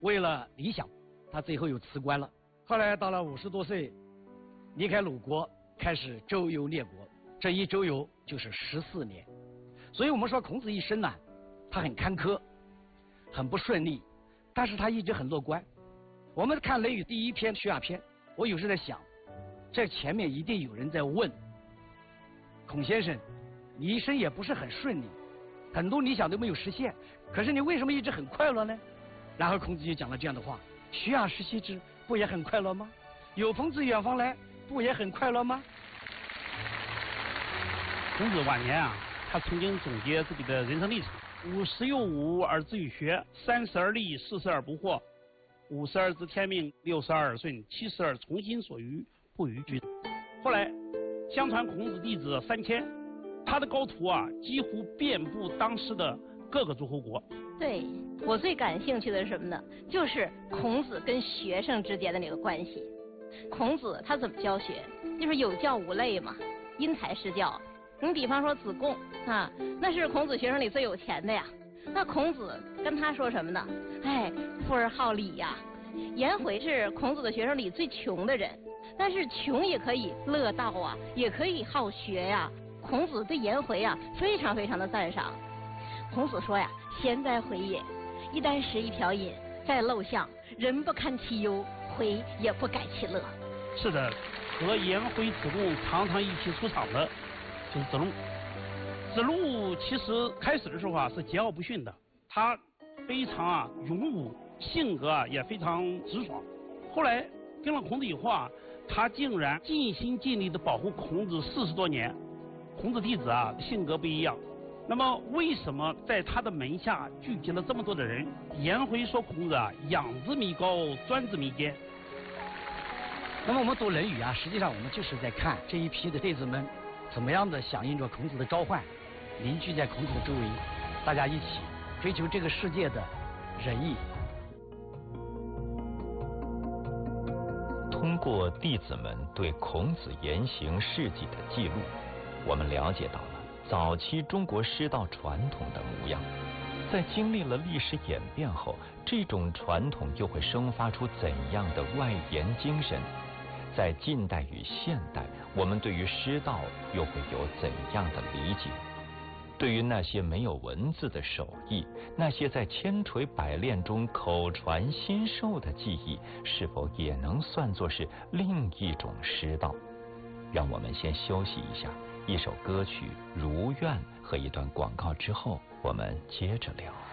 为了理想，他最后又辞官了。后来到了50多岁，离开鲁国，开始周游列国。这一周游就是14年。所以我们说孔子一生呢，他很坎坷，很不顺利，但是他一直很乐观。我们看《论语》第1篇《徐亚篇》，我有时在想，这前面一定有人在问孔先生，你一生也不是很顺利，很多理想都没有实现，可是你为什么一直很快乐呢？然后孔子就讲了这样的话：徐亚实习之，不也很快乐吗？有朋自远方来，不也很快乐吗？ 孔子晚年啊，他曾经总结自己的人生历程：50有5而志于学，30而立，40而不惑，50而知天命，60而耳顺，70而从心所欲，不逾矩。后来，相传孔子弟子3000，他的高徒啊，几乎遍布当时的各个诸侯国。 对，我最感兴趣的是什么呢？就是孔子跟学生之间的那个关系。孔子他怎么教学？就是有教无类嘛，因材施教。你比方说子贡啊，那是孔子学生里最有钱的呀。那孔子跟他说什么呢？哎，富而好礼呀。颜回是孔子的学生里最穷的人，但是穷也可以乐道啊，也可以好学呀。孔子对颜回啊非常非常的赞赏。孔子说呀：“贤哉回也！一箪食，一瓢饮，在陋巷，人不堪其忧，回也不改其乐。” 是的，和颜回、子贡常常一起出场的就是子路。子路其实开始的时候啊是桀骜不驯的，他非常勇武，性格也非常直爽。后来跟了孔子以后啊，他竟然尽心尽力的保护孔子40多年。孔子弟子啊性格不一样，那么为什么在他的门下聚集了这么多的人？颜回说孔子啊养之弥高，专之弥坚。 那么我们读《论语》啊，实际上我们就是在看这一批的弟子们怎么样的响应着孔子的召唤，凝聚在孔子的周围，大家一起追求这个世界的仁义。 通过弟子们对孔子言行事迹的记录，我们了解到了早期中国师道传统的模样。在经历了历史演变后，这种传统又会生发出怎样的外延精神？在近代与现代，我们对于师道又会有怎样的理解？对于那些没有文字的手艺，那些在千锤百炼中口传心授的技艺，是否也能算作是另一种师道？让我们先休息一下，一首歌曲《如愿》和一段广告之后，我们接着聊。